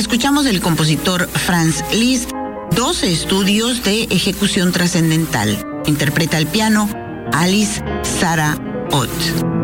escuchamos del compositor Franz Liszt 12 estudios de ejecución trascendental. Interpreta al piano Alice Sarah Ott.